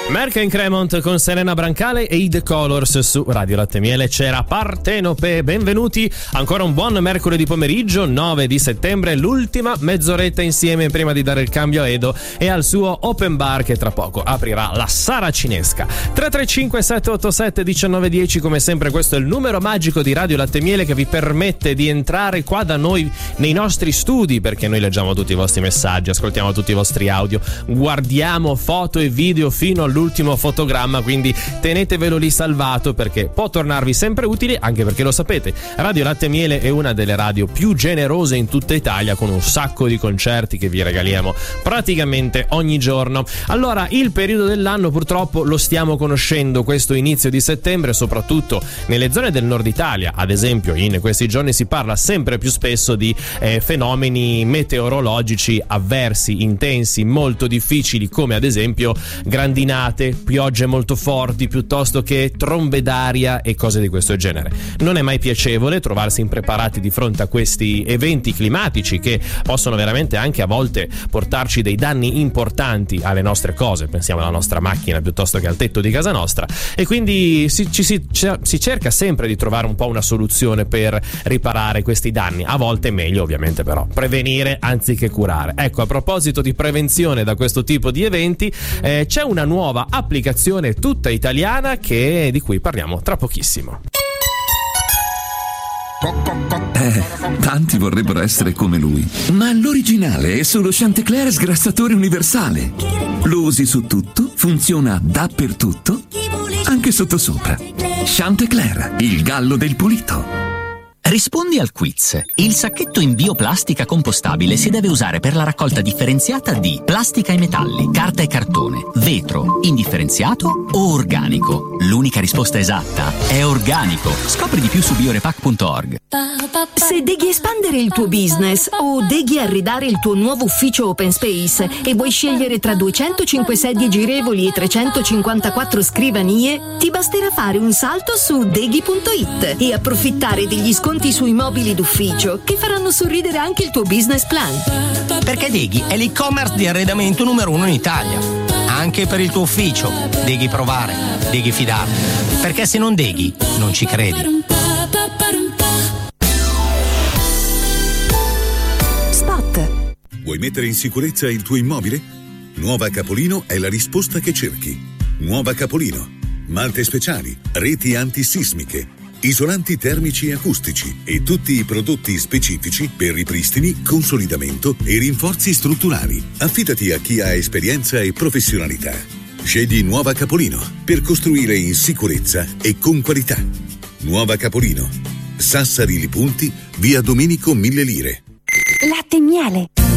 Merck in Cremont con Serena Brancale e i The Colors su Radio Latte Miele. C'era Partenope. Benvenuti, ancora un buon mercoledì pomeriggio 9 di settembre, l'ultima mezz'oretta insieme prima di dare il cambio a Edo e al suo open bar che tra poco aprirà la Saracinesca. 335 787 1910, come sempre questo è il numero magico di Radio Latte Miele che vi permette di entrare qua da noi nei nostri studi, perché noi leggiamo tutti i vostri messaggi, ascoltiamo tutti i vostri audio, guardiamo foto e video fino all'ultimo fotogramma, quindi tenetevelo lì salvato perché può tornarvi sempre utile, anche perché lo sapete, Radio Latte Miele è una delle radio più generose in tutta Italia, con un sacco di concerti che vi regaliamo praticamente ogni giorno. Allora, il periodo dell'anno purtroppo lo stiamo conoscendo, questo inizio di settembre, soprattutto nelle zone del nord Italia. Ad esempio, in questi giorni si parla sempre più spesso di fenomeni meteorologici avversi, intensi, molto difficili, come ad esempio grandinate, piogge molto forti, piuttosto che trombe d'aria e cose di questo genere. Non è mai piacevole trovarsi impreparati di fronte a questi eventi climatici che possono veramente anche a volte portarci dei danni importanti alle nostre cose, pensiamo alla nostra macchina piuttosto che al tetto di casa nostra, e quindi si cerca sempre di trovare un po' una soluzione per riparare questi danni. A volte è meglio ovviamente però prevenire anziché curare. Ecco, a proposito di prevenzione da questo tipo di eventi, c'è una nuova applicazione tutta italiana di cui parliamo tra pochissimo. Tanti vorrebbero essere come lui, ma l'originale è solo Chantecler sgrassatore universale. Lo usi su tutto, funziona dappertutto, anche sottosopra. Chantecler, il gallo del pulito. Rispondi al quiz. Il sacchetto in bioplastica compostabile si deve usare per la raccolta differenziata di plastica e metalli, carta e cartone, vetro, indifferenziato o organico. L'unica risposta esatta è organico. Scopri di più su biorepack.org. Se devi espandere il tuo business o devi arredare il tuo nuovo ufficio open space e vuoi scegliere tra 205 sedie girevoli e 354 scrivanie, ti basterà fare un salto su deghi.it e approfittare degli sconti sui mobili d'ufficio che faranno sorridere anche il tuo business plan. Perché Deghi è l'e-commerce di arredamento numero 1 in Italia. Anche per il tuo ufficio devi provare, devi fidarti. Perché se non Deghi, non ci credi. Spot. Vuoi mettere in sicurezza il tuo immobile? Nuova Capolino è la risposta che cerchi. Nuova Capolino. Mante speciali, reti antisismiche, isolanti termici e acustici e tutti i prodotti specifici per ripristini, consolidamento e rinforzi strutturali. Affidati a chi ha esperienza e professionalità. Scegli Nuova Capolino per costruire in sicurezza e con qualità. Nuova Capolino. Sassari Li Punti, via Domenico Mille Lire. Latte Miele.